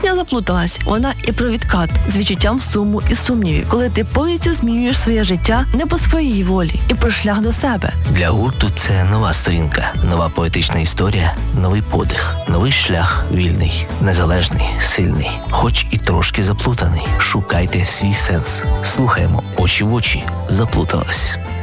Пісня «Заплуталась» – вона і про відкат з відчуттям суму і сумнівів, коли ти повністю змінюєш своє життя не по своїй волі і про шлях до себе. Для гурту це нова сторінка, нова поетична історія, новий подих, новий шлях вільний, незалежний, сильний, хоч і трошки заплутаний. Шукайте свій сенс. Слухаємо «Очі в очі». Заплуталась.